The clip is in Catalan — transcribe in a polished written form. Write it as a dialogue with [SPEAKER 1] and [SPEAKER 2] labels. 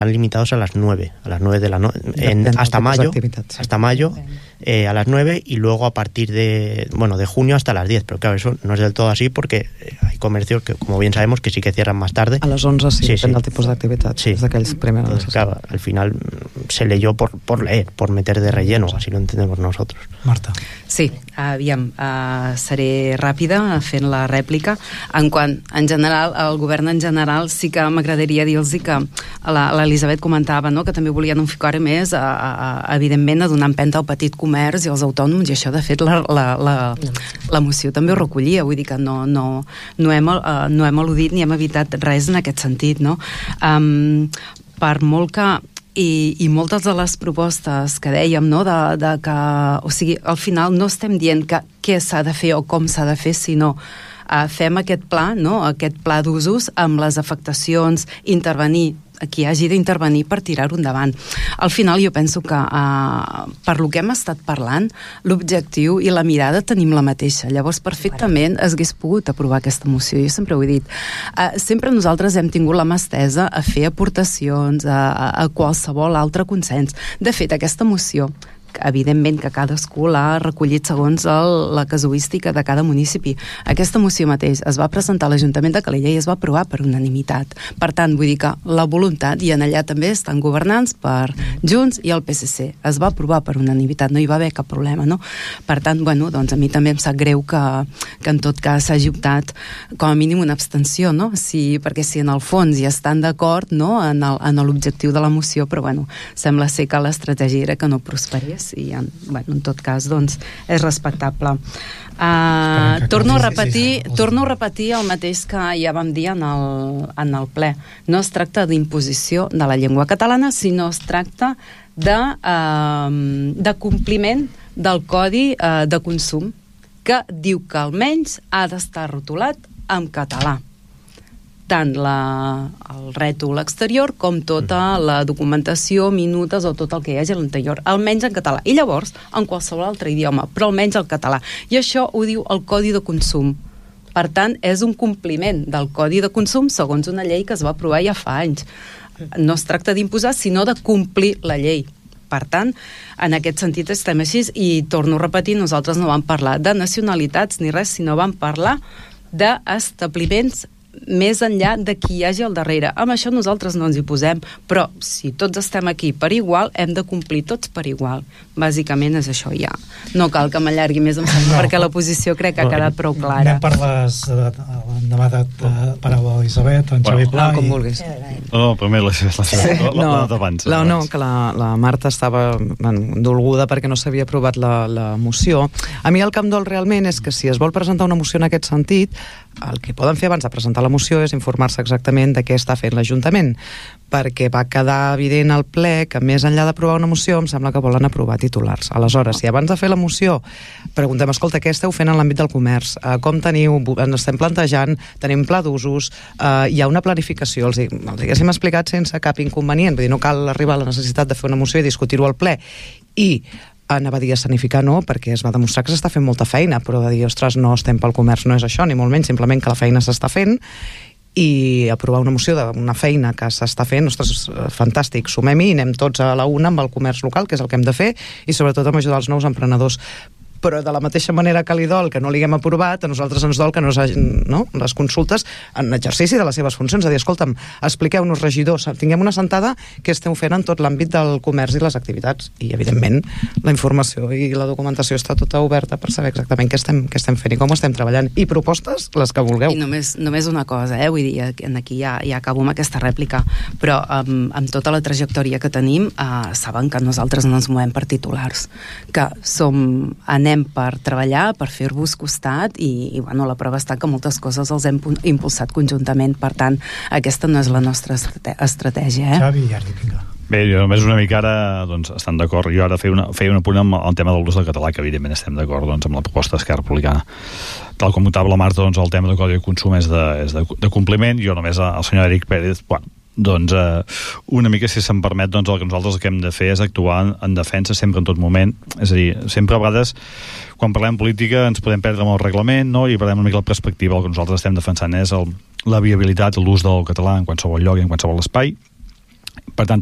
[SPEAKER 1] limitados a las 9 de la noche, hasta mayo, a las 9, y luego a partir de junio hasta las 10, pero claro, eso no es del todo así porque hay comercios que, como bien sabemos, que sí que cierran más tarde.
[SPEAKER 2] A les 11 sí, depèn del tipus d'activitat.
[SPEAKER 1] Sí.
[SPEAKER 2] És d'aquells primers.
[SPEAKER 1] Entonces, claro, al final se leyó por leer, por meter de relleno, así lo entendemos nosotros.
[SPEAKER 3] Marta.
[SPEAKER 4] Sí, aviam, seré ràpida fent la rèplica. En general, el govern en general, sí que m'agradaria dir-los que l'Elisabet comentava, no?, que també volien enfocar més evidentment a donar empenta al petit comerç i als autònoms, i això de fet la moció també ho recollia, vull dir que no hem al·ludit ni hem evitat res en aquest sentit, no? Per molt que i moltes de les propostes que dèiem, no?, de que, o sigui, al final no estem dient que què s'ha de fer o com s'ha de fer, sinó fem aquest pla, no?, aquest pla d'usos amb les afectacions, intervenir qui hagi d'intervenir per tirar-ho endavant. Al final jo penso que per lo que hem estat parlant, l'objectiu i la mirada tenim la mateixa. Llavors perfectament es hagués pogut aprovar aquesta moció. Jo sempre ho he dit. Sempre nosaltres hem tingut la mà estesa a fer aportacions, a qualsevol altre consens. De fet, aquesta moció, evidentment que cadascú l'ha recollit segons la casuística de cada municipi. Aquesta moció mateix es va presentar a l'Ajuntament de Calella i es va aprovar per unanimitat. Per tant, vull dir que la voluntat, i en allà també estan governants per Junts i el PSC, es va aprovar per unanimitat, no hi va haver cap problema, no? Per tant, doncs a mi també em sap greu que en tot cas s'hagi optat com a mínim una abstenció, no? Perquè si en el fons hi estan d'acord, no?, en l'objectiu de la moció, però sembla ser que l'estratègia era que no prosperés, i en tot cas doncs és respectable. Torno a repetir el mateix que ja vam dir en el ple. No es tracta d'imposició de la llengua catalana, sinó es tracta de compliment del Codi de Consum, que diu que almenys ha d'estar rotulat en català, tant el rètol exterior com tota la documentació, minutes o tot el que hi hagi a l'interior, almenys en català. I llavors, en qualsevol altre idioma, però almenys el català. I això ho diu el Codi de Consum. Per tant, és un compliment del Codi de Consum segons una llei que es va aprovar ja fa anys. No es tracta d'imposar, sinó de complir la llei. Per tant, en aquest sentit estem així, i torno a repetir, nosaltres no vam parlar de nacionalitats ni res, sinó vam parlar d'establiments més enllà de qui hi hagi al darrere. Amb això nosaltres no ens hi posem, però si tots estem aquí per igual, hem de complir tots per igual. Bàsicament és això, ja. No cal que m'allargui més, perquè la posició crec que ha quedat prou clara.
[SPEAKER 3] Anem per l'endemà de paraula d'Elisabet, en Xavi Pla.
[SPEAKER 2] Com vulguis.
[SPEAKER 5] No, primer la d'abans.
[SPEAKER 2] No, que la Marta estava dolguda perquè no s'havia aprovat la moció. A mi el que em dol realment és que si es vol presentar una moció en aquest sentit, el que poden fer abans de presentar la moció és informar-se exactament de què està fent l'Ajuntament, perquè va quedar evident al ple que més enllà d'aprovar una moció em sembla que volen aprovar titulars. Aleshores, si abans de fer la moció preguntem, escolta, què esteu fent en l'àmbit del comerç? Com teniu? Ens estem plantejant? Tenim pla d'usos? Hi ha una planificació? Els haguéssim explicat sense cap inconvenient, vull dir, no cal arribar a la necessitat de fer una moció i discutir-ho al ple. I anava a dir escenificar no, perquè es va demostrar que s'està fent molta feina, però de dir, ostres, no estem pel comerç, no és això, ni molt menys, simplement que la feina s'està fent, i aprovar una moció d'una feina que s'està fent, ostres, fantàstic, sumem-hi i anem tots a la una amb el comerç local, que és el que hem de fer, i sobretot amb ajudar els nous emprenedors. Però de la mateixa manera que li dol que no li haguem aprovat, a nosaltres ens dol que no s'hagin, no?, les consultes en exercici de les seves funcions, a dir, escolta'm, expliqueu-nos, regidors, tinguem una sentada que esteu fent en tot l'àmbit del comerç i les activitats, i evidentment la informació i la documentació està tota oberta per saber exactament què estem fent i com estem treballant, i propostes, les que vulgueu.
[SPEAKER 4] I només una cosa, vull dir, aquí ja acabo amb aquesta rèplica, però amb tota la trajectòria que tenim, saben que nosaltres no ens movem per titulars, que anem per treballar, per fer-vos costat, i la prova està que moltes coses els hem impulsat conjuntament. Per tant, aquesta no és la nostra estratègia.
[SPEAKER 3] Xavi, vinga.
[SPEAKER 5] Bé, jo només una mica ara, doncs, estan d'acord. Jo ara feia un apunt amb el tema de l'ús del català, que evidentment estem d'acord, doncs, amb la proposta d'Esquerra Republicana. Tal com notava la Marta, doncs, el tema del Codi de Consum és de compliment. Jo només al senyor Eric Pérez, doncs una mica, si se'm permet, doncs el que nosaltres el que hem de fer és actuar en defensa sempre en tot moment, és a dir, sempre a vegades quan parlem política ens podem perdre amb el reglament, no?, i perdem una mica la perspectiva. El que nosaltres estem defensant és la viabilitat, l'ús del català en qualsevol lloc i en qualsevol espai, Per tant,